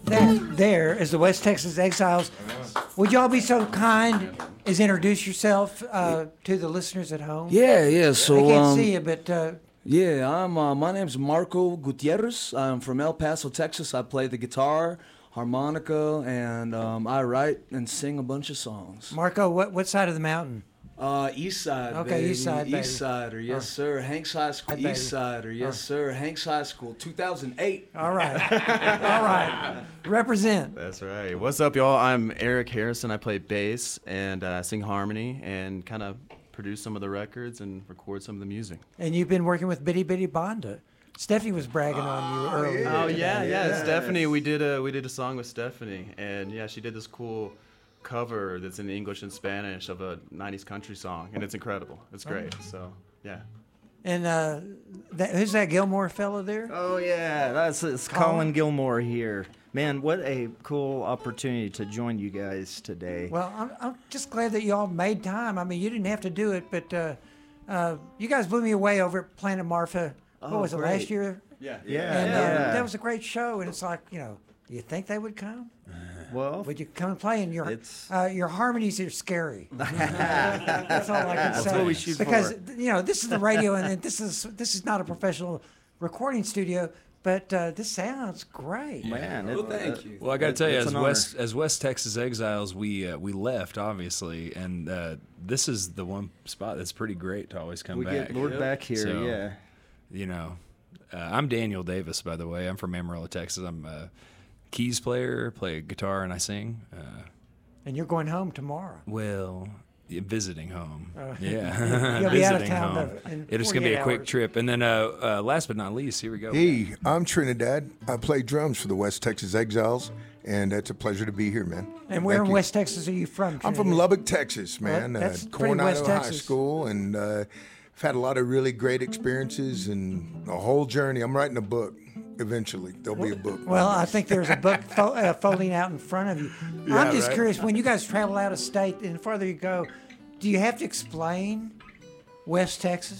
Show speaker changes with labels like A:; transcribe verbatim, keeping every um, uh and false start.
A: that there is the West Texas Exiles. Would y'all be so kind as introduce yourself uh, to the listeners at home?
B: Yeah, yeah. So
A: I can't
B: um,
A: see you, but uh,
B: yeah, I'm. Uh, my name's Marco Gutierrez. I'm from El Paso, Texas. I play the guitar, harmonica, and um, I write and sing a bunch of songs.
A: Marco, what what side of the mountain?
B: Uh, East Side,
A: Okay,
B: baby.
A: East Side, baby.
B: East Sider, yes,
A: Oh.
B: sir. Hanks High School,
A: Baby.
B: East Sider, yes,
A: Oh.
B: sir. Hanks High School, two thousand eight.
A: All right, all right. Represent.
C: That's right. What's up, y'all? I'm Eric Harrison. I play bass and uh, sing harmony and kind of produce some of the records and record some of the music.
A: And you've been working with Bitty Bitty Bonda. Stephanie was bragging on you earlier.
C: Oh yeah, yeah. Stephanie, we did a we did a song with Stephanie, and yeah, she did this cool cover that's in English and Spanish of a nineties country song, and it's incredible. It's great. So yeah.
A: And uh, that, who's that Gilmore fellow there?
D: Oh yeah, that's it's
A: Colin?
D: Colin Gilmore here. Man, what a cool opportunity to join you guys today.
A: Well, I'm, I'm just glad that y'all made time. I mean, you didn't have to do it, but uh, uh, you guys blew me away over at Planet Marfa. What
D: Oh,
A: was it,
D: great.
A: last year?
C: Yeah.
D: Yeah,
A: And uh,
D: yeah.
A: that was a great show. And it's like, you know, do you think they would come?
D: Well,
A: Would you come and play? And your
D: It's-
A: uh, your harmonies are scary. That's all I can say.
D: That's what we shoot
A: because
D: for.
A: you know this is the radio, and this is this is not a professional recording studio, but uh, this sounds great.
D: man,
B: Well,
D: it-
B: thank
D: uh,
B: you.
E: Well, I got to
D: It-
E: tell you,
D: it's
E: as
D: an honor.
E: West as West Texas Exiles, we uh, we left obviously, and uh, this is the one spot that's pretty great to always come
D: we
E: back.
D: get lured back here.
E: So,
D: yeah.
E: You know, uh, I'm Daniel Davis, by the way. I'm from Amarillo, Texas. I'm a keys player, play guitar, and I sing. Uh,
A: And you're going home tomorrow.
E: well, yeah, visiting home.
A: Uh,
E: yeah,
A: You'll be out of
E: Visiting
A: town,
E: home.
A: though, in
E: It's gonna be a
A: forty-eight
E: quick
A: hours.
E: trip, and then uh, uh, last but not least, here we go.
F: Hey, I'm Trinidad. I play drums for the West Texas Exiles, and it's a pleasure to be here, man.
A: And where
F: Thank
A: in
F: you.
A: West Texas are you from?
F: I'm from
A: Trinidad?
F: Lubbock, Texas, man.
A: Well, that's
F: uh,
A: pretty West
F: Coronado High
A: Texas.
F: School, and uh, I've had a lot of really great experiences and a whole journey. I'm writing a book. Eventually, there'll be a book.
A: Well, I think there's a book fo- uh, folding out in front of you.
F: Yeah,
A: I'm just
F: right.
A: curious, when you guys travel out of state and the farther you go, do you have to explain West Texas?